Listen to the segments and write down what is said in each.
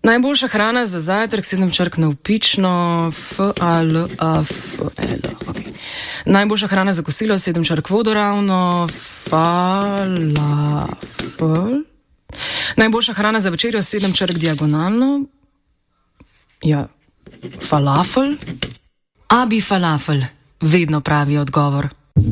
Najboljša hrana za zajtrk, 7 črk navpično, F-A-L-A-F-L. Okay. Najboljša hrana za kosilo, 7 črk vodoravno, falafel. Najboljša hrana za večerjo, 7 črk diagonalno, ja, falafel. Abi falafel, vedno pravi odgovor.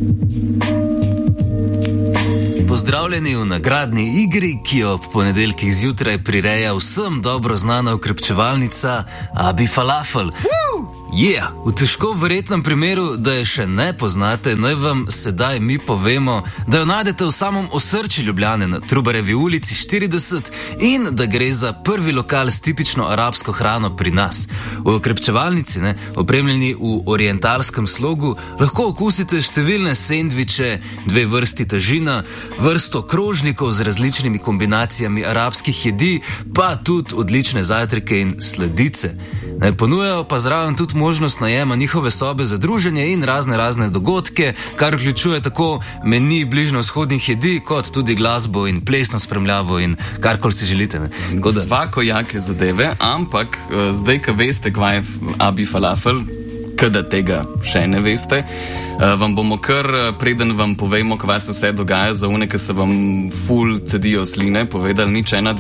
Pozdravljeni v nagradni igri, ki jo ob ponedeljkih zjutraj prireja vsem dobro znana ukrepčevalnica Abi Falafel. V težko verjetnem primeru, da je še ne poznate, naj vam sedaj mi povemo, da jo najdete v samem osrčju Ljubljane na Trubarjevi ulici 40 in da gre za prvi lokal s tipično arabsko hrano pri nas. V okrepčevalnici, opremljeni v orientalskem slogu, lahko okusite številne sendviče, 2 vrsti tažina, vrsto krožnikov z različnimi kombinacijami arabskih jedi, pa tudi odlične zajtrke in sladice. Ponujajo pa zraven tudi možnost najema njihove sobe za druženje in razne dogodke, kar vključuje tako meni bližnjevzhodnih jedi, kot tudi glasbo in plesno spremljavo in karkoli si želite. Svakojake zadeve, ampak zdaj, ko veste, kva je Abi Falafel, kada tega še ne veste, vam bomo kar, preden vam povemo, kva se vse dogaja, za une, ki se vam ful cedijo sline, povedali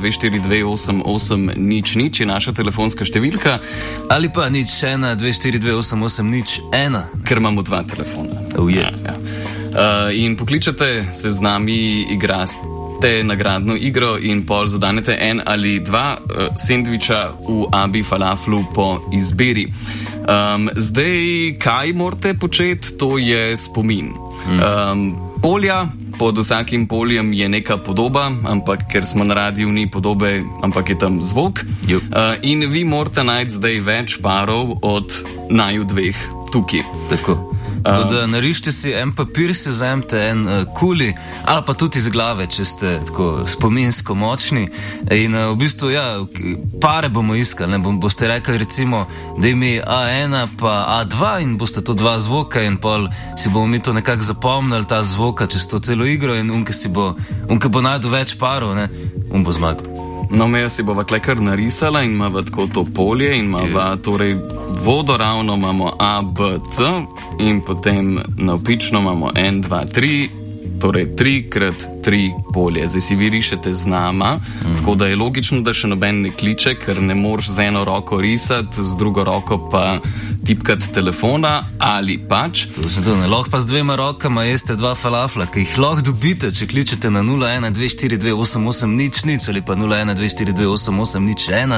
012428800 je naša telefonska številka. Ali pa 012428801, ker imamo 2 telefona. Ja. In pokličete se z nami, igrate nagradno igro in pol zadanete 1 ali 2 sendviča v Abi Falaflu po izbiri. Zdaj, kaj morate početi, to je spomin. Polja, pod vsakim poljem je neka podoba, ampak ker smo na radiju, ni podobe, ampak je tam zvok. In vi morate najti zdaj več parov od naju 2 tukaj. Tako da narišite si en papir, si vzemite en kuli, ali pa tudi iz glave, če ste tako spominsko močni. In v bistvu, pare bomo iskali. Boste rekli recimo, da imi A1 pa A2 in boste to 2 zvoka in pol si bomo mi to nekako zapomnili, ta zvoka, čez to celo igro in unke bo najdel več parov, bo zmagal. No, meja si bova kar narisala in imava tako to polje in imava torej vodoravno imamo A, B, C in potem navpično imamo 1, 2, 3, torej 3x3 polje. Zdaj si vi rišete z nama, tako da je logično, da še noben ne kliče, ker ne moreš z eno roko risati, z drugo roko pa tipkati telefona ali pač. Lahko pa z 2 rokama jeste 2 falafla, ki jih lahko dobite, če kličete na 012428800 ali pa 012428801.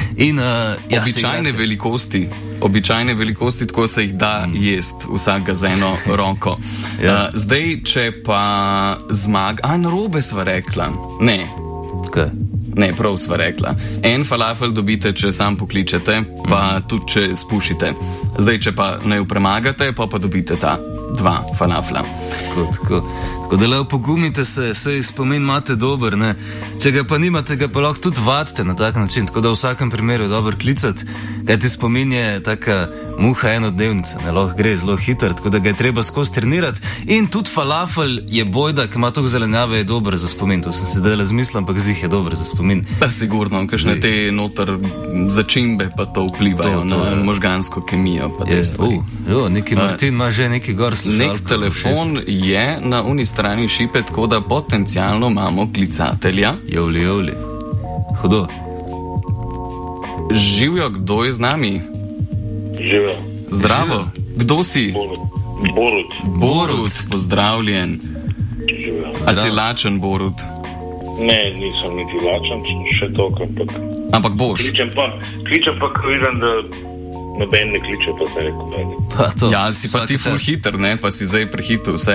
Običajne velikosti, tako se jih da jesti vsakega z eno roko. Zdaj, če pa narobe sva rekla. Ne. Kaj? Ne, prav sva rekla. En falafel dobite, če sam pokličete, pa tudi, če spušite. Zdaj, če pa ne jo premagate, pa dobite ta 2 falafla. Tako da le opogumite se, saj spomin imate dober, ne? Če ga pa nimate, ga pa lahko tudi vadite na tak način, tako da v vsakem primeru je dobro klicati, kajti spomin je taka muha enodnevnica, lahko gre zelo hitro, tako da ga je treba skozi trenirati. In tudi falafel je bojda, ki ima toliko zelenjave, je dober za spomin. To sem se zdaj razmislil, ampak zih je dober za spomin. Sigurno, kakšne te noter začimbe pa to vplivajo na možgansko kemijo. Pa neki Martin ima že neki gor slušalko. Nek telefon je na uni strani šipe, tako da potencialno imamo klicatelja. Jovli. Hudo. Živjo, kdo je z nami? Živjo. Zdravo. Kdo si? Borut, pozdravljen. Živjo. A si lačen, Borut? Ne, nisem niti lačen, še toliko, ampak boš. Kličem pa, ko vidim, da noben ne kliče, pa se rekel meni. Si pa ti ful hiter, ne? Pa si zdaj prehitil vse.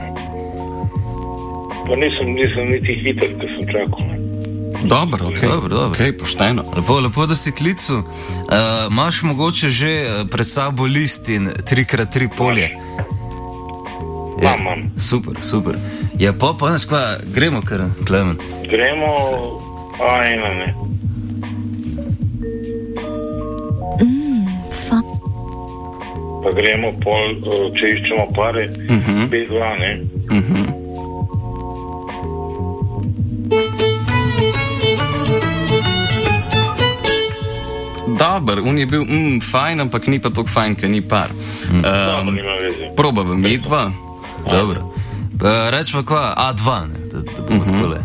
Pa nisem niti hiter, ko sem čakal. Dobro, ok, pošteno. Lepo, da si klical. Imaš mogoče že pred sabo list in 3x3 polje? Imam. Super. Ja, pa gremo kar, Klemen. Gremo, A1, ne. Pa gremo pol, če iščemo pare, B2, ne. Dobar, on je bil fajn, ampak ni pa tako fajn, ker ni par. Dobro, nima veze. Probava medva. Dobro. Rečemo kva, A2, ne? Da bomo takole.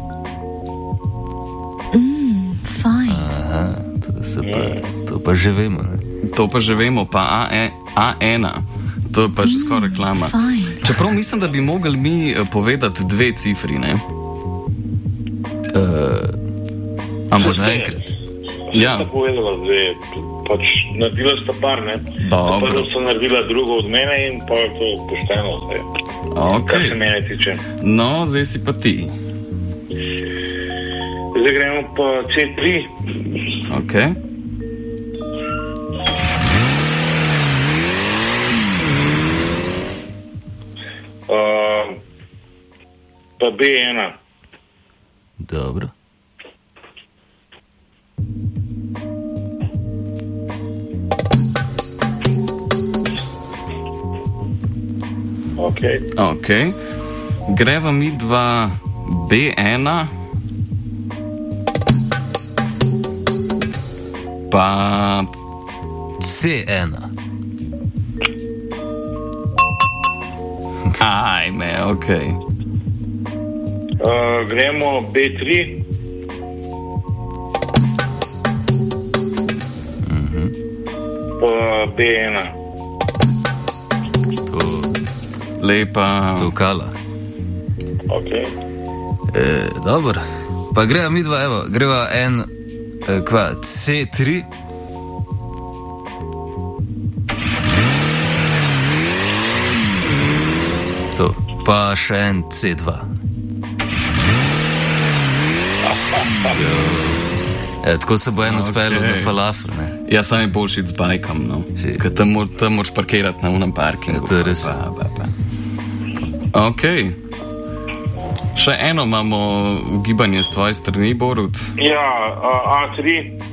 Fajn. Aha, to pa že vemo, ne? To pa že vemo, pa A1. To je pa že skoraj reklama. Fajn. Čeprav mislim, da bi mogli mi povedati 2 cifri, ne? Ampak naenkrat. Ja. Sta povedala dve, pač naredila sta par, ne? Dobro. Prvo sta naredila drugo od mene in pa je to pošteno zdaj. Kar se Ok. mene tiče. No, zdaj si pa ti. Zdaj gremo pa C3. Ok. Pa B1. Dobro. Ok. Ok. Greva mi dva B1. Pa C1. ajme, ok. Gremo B3. Pa B1. Lepa. To kala. Ok. Dobro. Pa greva mi dva, evo, greva en, kva, C3. To, pa še en C2. Tako se bo en odpeljal na falafel, ne? Ja, sam je boljši z bajkom, no. Že. Ker tam moraš parkirati na unem parkingu. Ja, to je res. Pa. Ok. Še eno imamo ugibanje z tvoje strani, Borut. Ja, A3.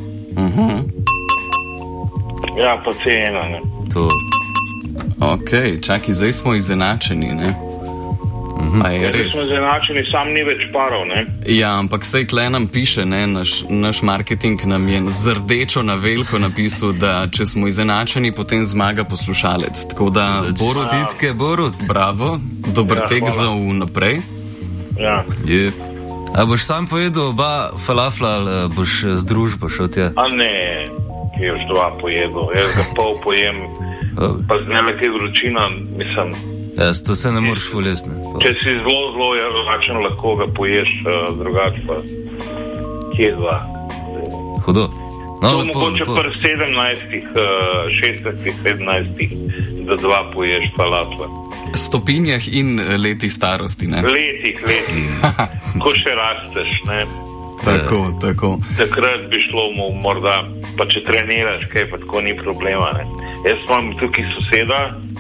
Ja, pa C1, ne? To, Ok, čakaj, zdaj smo izenačeni, ne? A je Zdaj res? smo zanačeni, sam ni več parov, ne? Ja, ampak sej tle nam piše, ne, naš marketing nam je z rdečo na veliko napisal, da če smo izenačeni, potem zmaga poslušalec. Tako da, Borut, čestitke, Borut. bravo, dober Ja, tek hvala. za vnaprej. Ja. Jep. A boš sam pojedel oba falafla ali boš z družbo šel tja? A ne, ki je už dva pojedel. Jaz ga pol pojem, pa z njele kaj vročina, mislim, To se ne moreš fuljesne. če si zelo lačen, lahko ga poješ, drugače pa kje dva. Hudo. No, To lepo, mogoče lepo. pri 16, 17, da dva poješ falafla. Stopinjah in letih starosti, ne? Letih, ko še rasteš, ne? Tako. Takrat bi šlo mu morda, pa če treniraš, kaj pa tako ni problema, ne? Jaz imam tukaj soseda,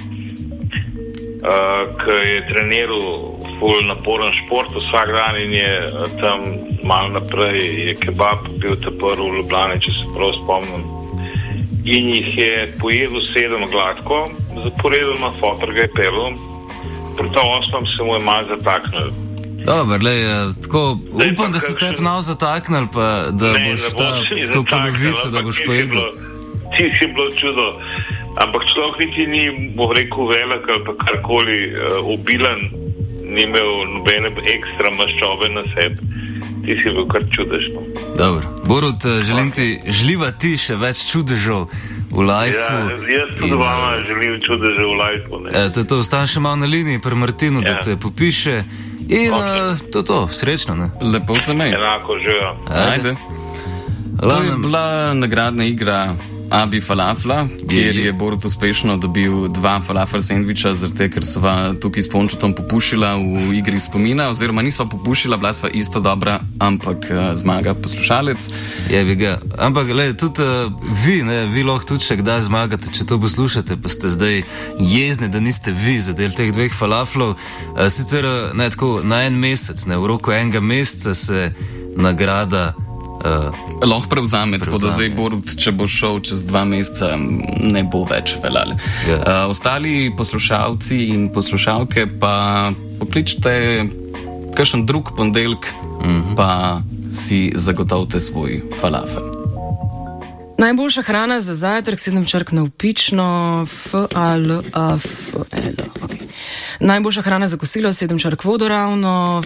ki je treniral ful naporen šport vsak dan in je tam malo naprej je kebab bil prvi v Ljubljani, če se prav spomnim. In jih je pojedel 7 gladko, zaporedoma fotor ga je pelil, pri ta 8 se mu je malo zataknil. Dobro, tako Zdaj upam, pa da se kakšen- te malo zataknil, pa da boš to polovico, da boš pojedel. Ti si bilo čudo, ampak človek niti ni, bom rekel, velik ali pa karkoli obilen, ni imel nobene ekstra maščobe na sebi. Ti si bil kar čudežno. Dobro. Borut, želiva ti še več čudežev v lifeu. Ja, jaz tudi vama želim čudežev v lifeu. To ostane še malo na liniji pri Martinu, da Ja. te popiše. In to, srečno, ne? Lepo se me. Enako že. Ajde. To je bila nagradna igra Abi Falafla, kjer je Borut uspešno dobil 2 falafel sendviča, zaradi ker sva tukaj s Pončutom popušila v igri spomina, oziroma nisva popušila, bila sva isto dobra, ampak zmaga poslušalec. Je bi ga. Ampak, tudi vi lahko tudi še kdaj zmagate, če to poslušate, pa ste zdaj jezni, da niste vi za del teh 2 falaflov. Sicer ne tako na en mesec, ne v roku enega meseca se nagrada lahko prevzame, tako da zdaj Borut, če bo šel čez 2 meseca, ne bo več veljal. Ja. Ostali poslušalci in poslušalke pa pokličite kakšen drug ponedeljek, pa si zagotovite svoj falafel. Najboljša hrana za zajtrk, 7 črk navpično, F-A-L-A-F-L. Okay. Najboljša hrana za kosilo, 7 črk vodoravno,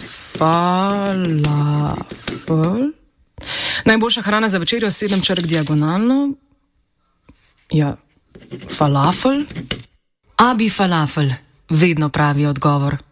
falafel. Najboljša hrana za večerjo, 7 črk diagonalno, ja, falafel. Abi falafel, vedno pravi odgovor.